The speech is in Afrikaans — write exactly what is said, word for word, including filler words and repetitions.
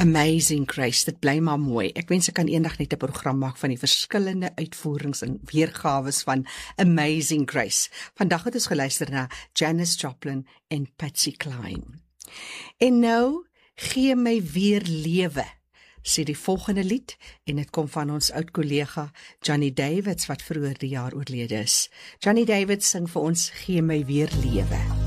Amazing Grace, dit bly maar mooi. Ek wens ek kan eendag net 'n program maak van die verskillende uitvoerings en weergawes van Amazing Grace. Vandag het ons geluister na Janis Joplin en Patsy Cline. En nou, gee my weer lewe, sê die volgende lied, en dit kom van ons oud kollega Johnny Davids, wat vroeër die jaar oorlede is. Johnny Davids sing vir ons, gee my weer lewe.